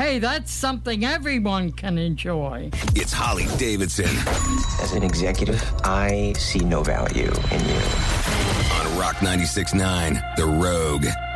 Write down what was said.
hey, that's something everyone can enjoy. It's Holly Davidson. As an executive, I see no value in you. On Rock 96.9, The Rogue.